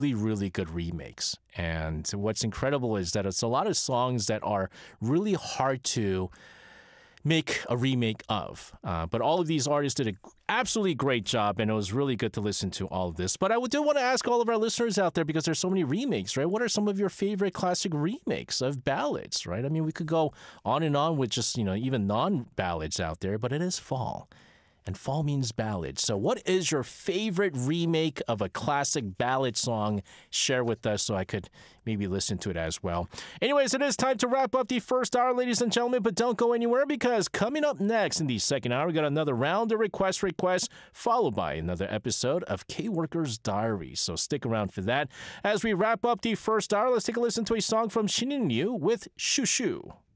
really, really good remakes. And what's incredible is that it's a lot of songs that are really hard to make a remake of. But all of these artists did an absolutely great job, and it was really good to listen to all of this. But I do want to ask all of our listeners out there, because there's so many remakes, right? What are some of your favorite classic remakes of ballads, right? I mean, we could go on and on with just, even non-ballads out there, but it is fall. And fall means ballad. So what is your favorite remake of a classic ballad song? Share with us so I could maybe listen to it as well. Anyways, it is time to wrap up the first hour, ladies and gentlemen, but don't go anywhere, because coming up next in the second hour, we got another round of requests, followed by another episode of K-Worker's Diary. So stick around for that. As we wrap up the first hour, let's take a listen to a song from Shin In Ryu with Shoo Shoo.